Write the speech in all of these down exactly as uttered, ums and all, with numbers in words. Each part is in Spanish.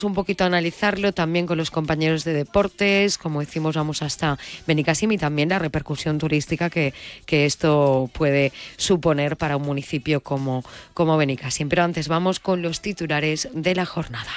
un poquito a analizarlo también con los compañeros de deportes. Como decimos, vamos hasta Benicàssim y también la repercusión turística que, que esto puede suponer para un municipio como, como Benicàssim. Pero antes vamos con los titulares de la jornada.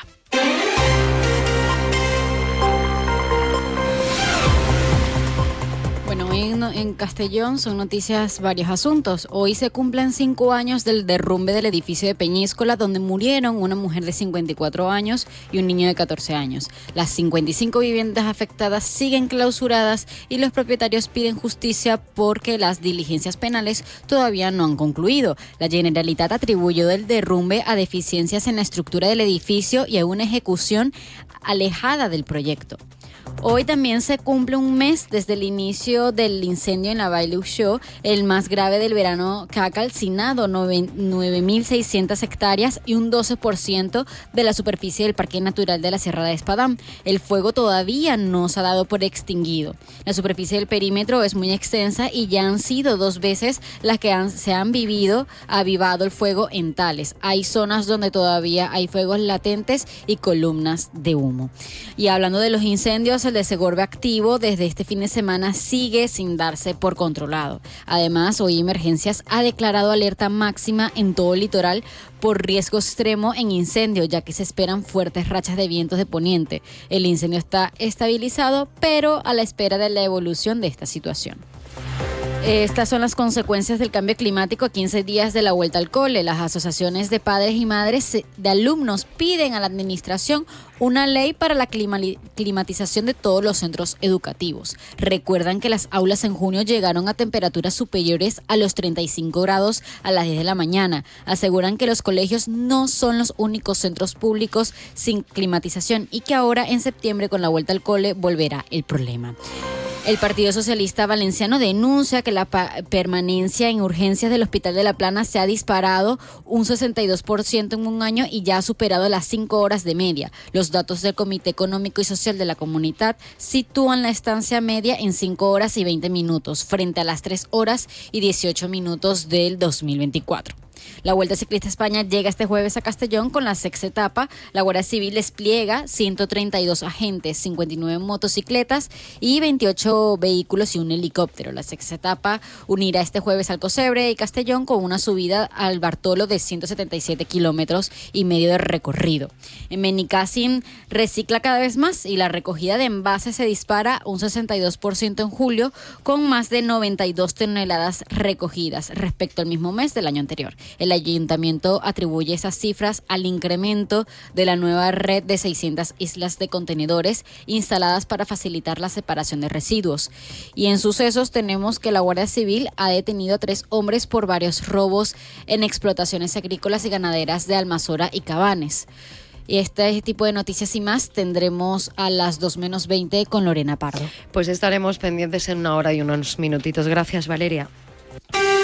Bueno, hoy en, en Castellón son noticias varios asuntos. Hoy se cumplen cinco años del derrumbe del edificio de Peñíscola, donde murieron una mujer de cincuenta y cuatro años y un niño de catorce años. Las cincuenta y cinco viviendas afectadas siguen clausuradas y los propietarios piden justicia porque las diligencias penales todavía no han concluido. La Generalitat atribuyó el derrumbe a deficiencias en la estructura del edificio y a una ejecución alejada del proyecto. Hoy también se cumple un mes desde el inicio del incendio en la Baileux, el más grave del verano que ha calcinado nueve mil seiscientas hectáreas y un doce por ciento de la superficie del Parque Natural de la Sierra de Espadán. El fuego todavía no se ha dado por extinguido. La superficie del perímetro es muy extensa y ya han sido dos veces las que han, se han vivido, avivado el fuego en Tales. Hay zonas donde todavía hay fuegos latentes y columnas de humo. Y hablando de los incendios, el de Segorbe activo desde este fin de semana sigue sin darse por controlado. Además, hoy Emergencias ha declarado alerta máxima en todo el litoral por riesgo extremo en incendio, ya que se esperan fuertes rachas de vientos de poniente. El incendio está estabilizado, pero a la espera de la evolución de esta situación. Estas son las consecuencias del cambio climático a quince días de la vuelta al cole. Las asociaciones de padres y madres de alumnos piden a la administración una ley para la clima- climatización de todos los centros educativos. Recuerdan que las aulas en junio llegaron a temperaturas superiores a los treinta y cinco grados a las diez de la mañana. Aseguran que los colegios no son los únicos centros públicos sin climatización y que ahora en septiembre con la vuelta al cole volverá el problema. El Partido Socialista Valenciano denuncia que la pa- permanencia en urgencias del Hospital de la Plana se ha disparado un sesenta y dos por ciento en un año y ya ha superado las cinco horas de media. Los datos del Comité Económico y Social de la Comunidad sitúan la estancia media en cinco horas y veinte minutos, frente a las tres horas y dieciocho minutos del dos mil veinticuatro. La Vuelta Ciclista España llega este jueves a Castellón con la sexta etapa. La Guardia Civil despliega ciento treinta y dos agentes, cincuenta y nueve motocicletas y veintiocho vehículos y un helicóptero. La sexta etapa unirá este jueves Alcocebre y Castellón con una subida al Bartolo de ciento setenta y siete kilómetros y medio de recorrido. En Benicàssim recicla cada vez más y la recogida de envases se dispara un sesenta y dos por ciento en julio, con más de noventa y dos toneladas recogidas respecto al mismo mes del año anterior. El ayuntamiento atribuye esas cifras al incremento de la nueva red de seiscientas islas de contenedores instaladas para facilitar la separación de residuos. Y en sucesos tenemos que la Guardia Civil ha detenido a tres hombres por varios robos en explotaciones agrícolas y ganaderas de Almazora y Cabanes. Y este tipo de noticias y más tendremos a las dos menos veinte con Lorena Pardo. Pues estaremos pendientes en una hora y unos minutitos. Gracias, Valeria.